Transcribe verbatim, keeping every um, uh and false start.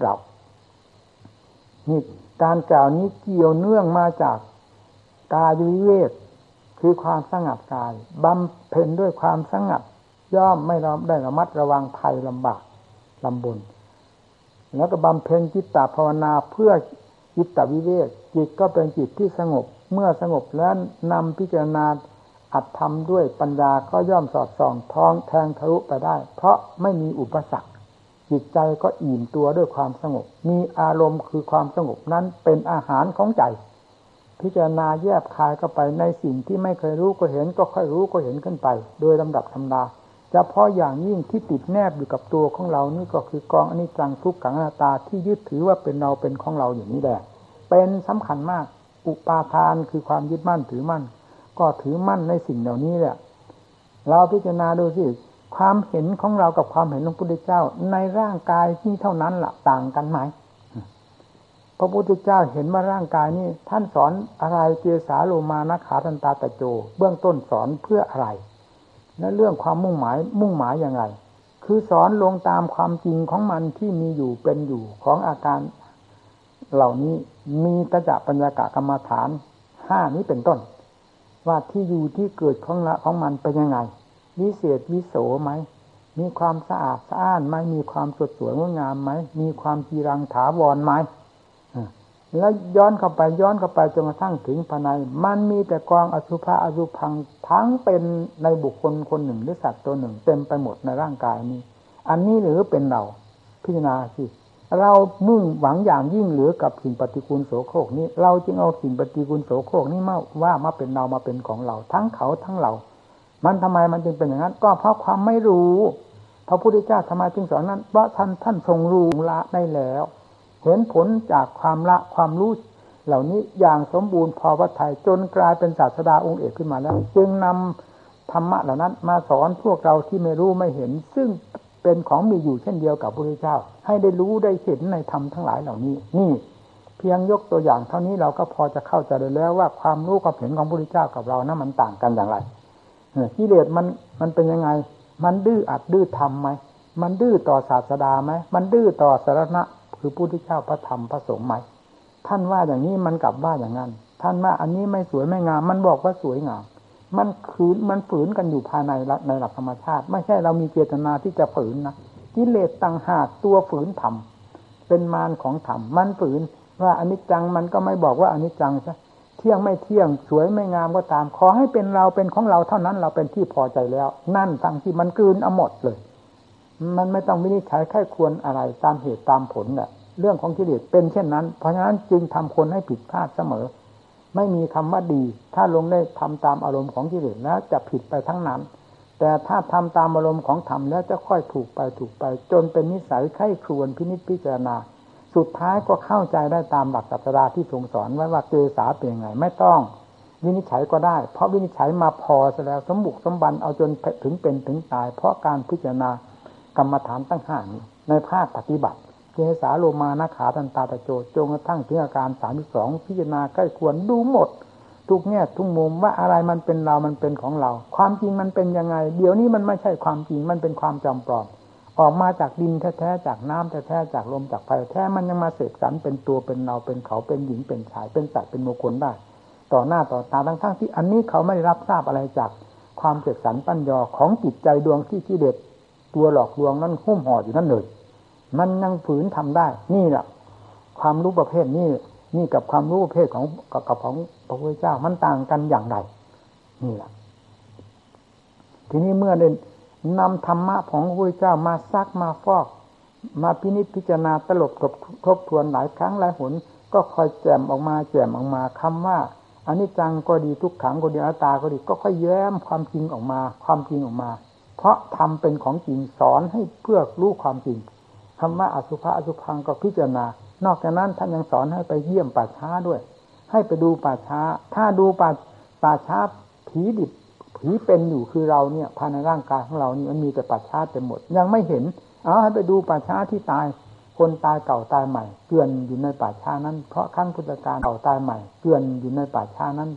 เรานี่การกล่าวนี้เกี่ยวเนื่องมาจากกายวิเวกคือความสงัดกายบำเพ็ญด้วยความสงัดย่อมไม่ได้ระมัดระวังภัยลำบากลำบนแล้วก็บำเพ็ญจิตตภาวนาเพื่อจิตตวิเวกจิตก็เป็นจิตที่สงบเมื่อสงบแล้วนำพิจารณาอัตธรรมด้วยปัญญาก็ย่อมสอดส่องท้องแทงทะลุไปได้เพราะไม่มีอุปสรรคจิตใจก็อิ่มตัวด้วยความสงบมีอารมณ์คือความสงบนั้นเป็นอาหารของใจพิจารณาแยบคายเข้าไปในสิ่งที่ไม่เคยรู้ก็เห็นก็ค่อยรู้ก็เห็นขึ้นไปโดยลำดับธรรมดาเฉพาะอย่างยิ่งที่ติดแนบอยู่กับตัวของเรานี่ก็คือกองอนิจจังทุกขังอนัตตาที่ยึดถือว่าเป็นเราเป็นของเราอย่างนี้แหละเป็นสำคัญมากอุปาทานคือความยึดมั่นถือมั่นก็ถือมั่นในสิ่งเหล่านี้แหละเราพิจารณาดูสิความเห็นของเรากับความเห็นของพระพุทธเจ้าในร่างกายนี้เท่านั้นล่ะต่างกันไหมพระพุทธเจ้าเห็นว่าร่างกายนี้ท่านสอนอะไรเกสาโลมานะขาทันตาตะโจเบื้องต้นสอนเพื่ออะไรและเรื่องความมุ่งหมายมุ่งหมายอย่างไรคือสอนลงตามความจริงของมันที่มีอยู่เป็นอยู่ของอาการเหล่านี้มีตจะปัญญากะกรรมฐานห้านี้เป็นต้นว่าที่อยู่ที่เกิดของละของมันเป็นยังไงวิเศษวิโสไหมมีความสะอาดสะอ้านไหมมีความสดสวยงดงามไหมมีความจีรังถาวรไหมแล้วย้อนเข้าไปย้อนเข้าไปจนกระทั่งถึงภายในมันมีแต่กองอสุภะอสุพังทั้งเป็นในบุคคลคนหนึ่งหรือสัตว์ตัวหนึ่งเต็มไปหมดในร่างกายนี้อันนี้หรือเป็นเราพิจารณาสิเรามุ่งหวังอย่างยิ่งหรือกับสิ่งปฏิกูลโสโครกนี้เราจึงเอาสิ่งปฏิกูลโสโครกนี้มาว่ามาเป็นเรามาเป็นของเราทั้งเขาทั้งเรามันทำไมมันจึงเป็นอย่างนั้นก็เพราะความไม่รู้พระพุทธเจ้าทำไมจึงสอนนั้นเพราะท่านท่านทรงรู้ละได้แล้วเห็นผลจากความละความรู้เหล่านี้อย่างสมบูรณ์พอพระทัยจนกลายเป็นศาสดาองค์เอกขึ้นมาแล้วจึงนำธรรมะเหล่านั้นมาสอนพวกเราที่ไม่รู้ไม่เห็นซึ่งเป็นของมีอยู่เช่นเดียวกับพระพุทธเจ้าให้ได้รู้ได้เห็นในธรรมทั้งหลายเหล่านี้นี่เพียงยกตัวอย่างเท่านี้เราก็พอจะเข้าใจได้แล้วว่าความรู้ความเห็นของพระพุทธเจ้ากับเรานั้นมันต่างกันอย่างไรกิเลสมันมันเป็นยังไงมันดื้ออัดดื้อทำไหมมันดื้อต่อศาสดาไหมมันดื้อต่อสรณะคือพระพุทธเจ้าพระธรรมพระสงฆ์ไหมท่านว่าอย่างนี้มันกลับว่าอย่างนั้นท่านว่าอันนี้ไม่สวยไม่งามมันบอกว่าสวยงามมันขืนมันฝืนกันอยู่ภายในในหลักธรรมชาติไม่ใช่เรามีเจตนาที่จะฝืนนะกิเลสต่างหากตัวฝืนธรรมเป็นมารของธรรมมันฝืนว่าอนิจจังมันก็ไม่บอกว่าอนิจจังซะเที่ยงไม่เที่ยงสวยไม่งามก็ตามขอให้เป็นเราเป็นของเราเท่านั้นเราเป็นที่พอใจแล้วนั่นทั้งที่มันกลืนเอาหมดเลยมันไม่ต้องวินิจฉัยไข้ควรอะไรตามเหตุตามผลแหละเรื่องของกิเลสเป็นเช่นนั้นเพราะฉะนั้นจึงทำคนให้ผิดพลาดเสมอไม่มีคำว่าดีถ้าลงได้ทำตามอารมณ์ของกิเลสแล้วจะผิดไปทั้งนั้นแต่ถ้าทำตามอารมณ์ของธรรมแล้วจะค่อยถูกไปถูกไปจนเป็นนิสัยไข้ครวนพินิจพิจารณาสุดท้ายก็เข้าใจได้ตามหลักศาสดาที่ทรงสอนไว้ว่าเกสาเป็นยังไงไม่ต้องวินิจฉัยก็ได้เพราะวินิจฉัยมาพอซะแล้วสมบุกสมบันเอาจนถึงเป็นถึงตายเพราะการพิจารณากรรมฐานตั้งห้านี้ในภาคปฏิบัติเกสาโลมานะขาทันตาตะโจจนกระทั่งถึงอาการสามสิบสองพิจารณาใกล้ควรดูหมดทุกแง่ทุกมุมว่าอะไรมันเป็นเรามันเป็นของเราความจริงมันเป็นยังไงเดี๋ยวนี้มันไม่ใช่ความจริงมันเป็นความจำปลอมออกมาจากดินแท้ๆจากน้ำแท้ๆจากลมจากไฟแท้มันยังมาเสกสรรเป็นตัวเป็นเราเป็นเขาเป็นหญิงเป็นชายเป็นสัตว์เป็นบุคคลได้ต่อหน้าต่อตาทั้งๆที่อันนี้เขาไม่ได้รับทราบอะไรจากความเสกสรรปั้นยอของจิตใจดวงที่กิเลสตัวหลอกลวงนั้นหุ้มห่ออยู่นั่นเลยมันยังฝืนทำได้นี่แหละความรู้ประเภทนี้นี่กับความรู้ประเภทของกับของพระพุทธเจ้ามันต่างกันอย่างไรนี่แหละทีนี้เมื่อได้นำธรรมะของพระพุทธเจ้ามาซักมาฟอกมาพินิจพิจารณาตลบทบทวนหลายครั้งหลายหนก็คอยแจ่มออกมาแจ่มออกมาคำว่าอนิจจังก็ดีทุกขังก็ดีอนัตตาก็ดีก็ค่อยแย้มความจริงออกมาความจริงออกมาเพราะทำเป็นของจริงสอนให้เพื่อรู้ความจริงคำว่าอสุภะอสุพังก็พิจารณานอกจากนั้นท่านยังสอนให้ไปเยี่ยมป่าช้าด้วยให้ไปดูป่าช้าถ้าดูป่าป่าช้าผีดิบผีเป็นอยู่คือเราเนี่ยภายในร่างกายของเรานี่มันมีแต่ป่าช้าเต็มหมดยังไม่เห็นเอาให้ไปดูป่าช้าที่ตายคนตายเก่าตายใหม่เกลื่อนอยู่ในป่าช้านั้นเพราะขั้นพุทธกาลเก่าตายใหม่เกลื่อนอยู่ในป่าช้านั้น